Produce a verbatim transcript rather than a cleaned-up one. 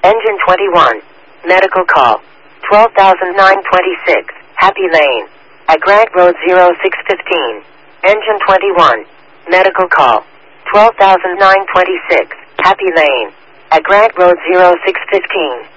Engine twenty-one. Medical call. twelve thousand nine hundred twenty-six. Happy Lane. At Grant Road zero six fifteen. Engine twenty-one. Medical call. twelve thousand nine hundred twenty-six. Happy Lane. At Grant Road zero six fifteen.